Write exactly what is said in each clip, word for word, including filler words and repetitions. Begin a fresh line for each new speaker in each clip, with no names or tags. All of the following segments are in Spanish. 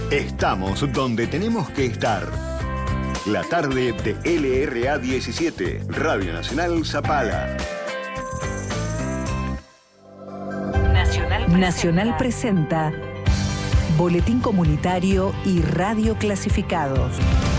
Estamos donde tenemos que estar. La tarde de L R A diecisiete, Radio Nacional Zapala.
Nacional presenta.
Nacional presenta Boletín Comunitario y Radio Clasificados.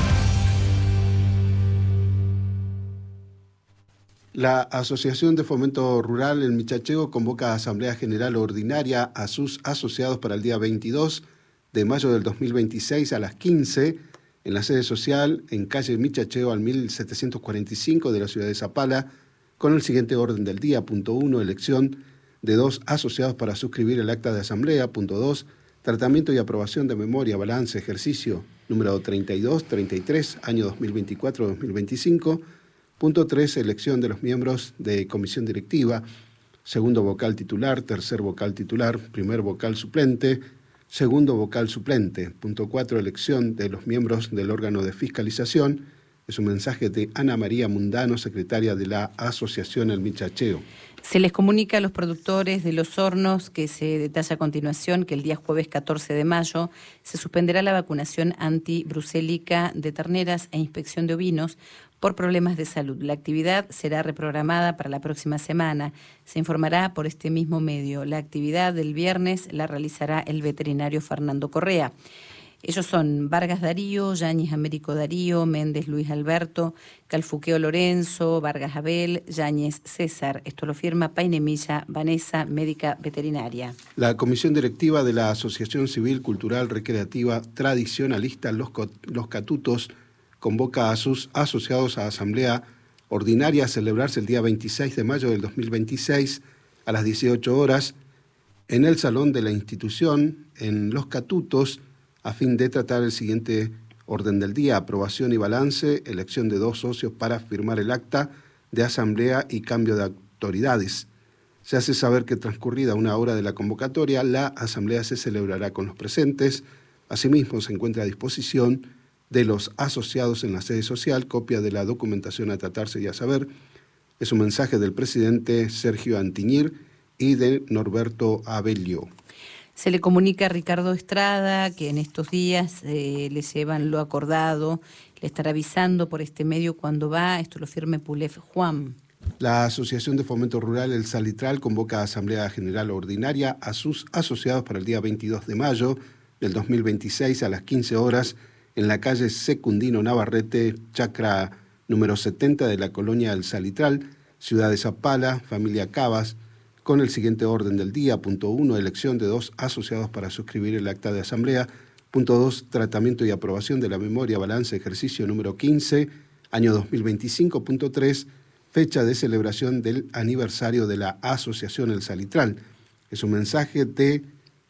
La Asociación de Fomento Rural en Michachego convoca a Asamblea General Ordinaria a sus asociados para el día veintidós de mayo del dos mil veintiséis a las quince en la sede social en calle Michachego al mil setecientos cuarenta y cinco de la ciudad de Zapala, con el siguiente orden del día. Punto uno, elección de dos asociados para suscribir el acta de asamblea. Punto dos, tratamiento y aprobación de memoria, balance, ejercicio número treinta y dos treinta y tres, año dos mil veinticuatro dos mil veinticinco. Punto tres, elección de los miembros de comisión directiva, segundo vocal titular, tercer vocal titular, primer vocal suplente, segundo vocal suplente. Punto cuatro, elección de los miembros del órgano de fiscalización. Es un mensaje de Ana María Mundano, secretaria de la Asociación El Michacheo.
Se les comunica a los productores de los hornos, que se detalla a continuación, que el día jueves catorce de mayo se suspenderá la vacunación antibrucélica de terneras e inspección de ovinos por problemas de salud. La actividad será reprogramada para la próxima semana. Se informará por este mismo medio. La actividad del viernes la realizará el veterinario Fernando Correa. Ellos son Vargas Darío, Yáñez Américo Darío, Méndez Luis Alberto, Calfuqueo Lorenzo, Vargas Abel, Yáñez César. Esto lo firma Painemilla Vanessa, médica veterinaria.
La comisión directiva de la Asociación Civil Cultural Recreativa Tradicionalista Los, Los Catutos convoca a sus asociados a asamblea ordinaria a celebrarse el día veintiséis de mayo del dos mil veintiséis a las dieciocho horas en el salón de la institución en Los Catutos, a fin de tratar el siguiente orden del día: aprobación y balance, elección de dos socios para firmar el acta de asamblea y cambio de autoridades. Se hace saber que transcurrida una hora de la convocatoria, la asamblea se celebrará con los presentes. Asimismo, se encuentra a disposición de los asociados en la sede social copia de la documentación a tratarse y a saber. Es un mensaje del presidente Sergio Antiñir y de Norberto Abelio.
Se le comunica a Ricardo Estrada que en estos días eh, le llevan lo acordado, le estará avisando por este medio cuando va, esto lo firme Pulef Juan.
La Asociación de Fomento Rural El Salitral convoca a Asamblea General Ordinaria a sus asociados para el día veintidós de mayo del dos mil veintiséis a las quince horas en la calle Secundino Navarrete, chacra número setenta de la colonia El Salitral, ciudad de Zapala, familia Cabas, con el siguiente orden del día. Punto uno, elección de dos asociados para suscribir el acta de asamblea. Punto dos, tratamiento y aprobación de la memoria, balance, ejercicio número quince, año dos mil veinticinco. Punto tres, fecha de celebración del aniversario de la Asociación El Salitral. Es un mensaje de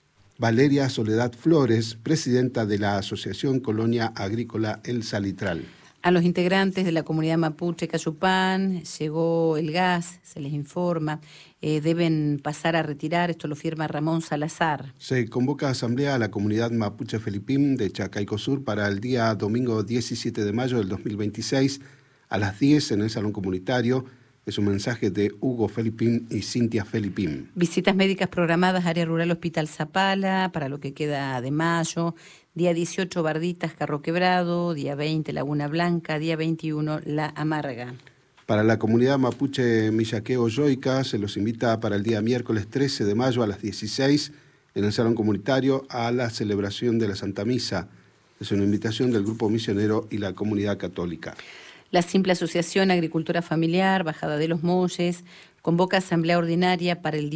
Valeria Soledad Flores, presidenta de la Asociación Colonia Agrícola El Salitral.
A los integrantes de la comunidad mapuche Cayupán llegó el gas, se les informa, eh, deben pasar a retirar, esto lo firma Ramón Salazar.
Se convoca a asamblea a la comunidad mapuche Felipim de Chacaico Sur para el día domingo diecisiete de mayo del dos mil veintiséis a las diez en el Salón Comunitario. Es un mensaje de Hugo Felipim y Cintia Felipim.
Visitas médicas programadas, área rural Hospital Zapala, para lo que queda de mayo. Día dieciocho, Barditas, Carro Quebrado. Día veinte, Laguna Blanca. Día veintiuno, La Amarga.
Para la comunidad mapuche Millaqueo Yoica, se los invita para el día miércoles trece de mayo a las dieciséis en el Salón Comunitario a la celebración de la Santa Misa. Es una invitación del Grupo Misionero y la Comunidad Católica.
La Simple Asociación Agricultura Familiar, Bajada de los Molles, convoca asamblea ordinaria para el día